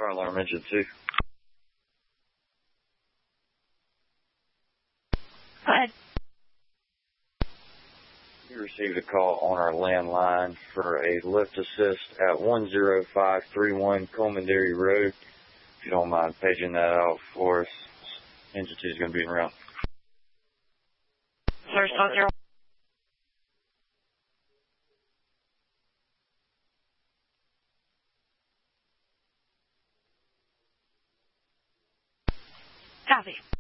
Fire alarm engine 2. Go ahead. We received a call on our landline for a lift assist at 10531 Coleman Dairy Road. If you don't mind paging that out for us, engine 2 is going to be around. Sir, so 0. Copy.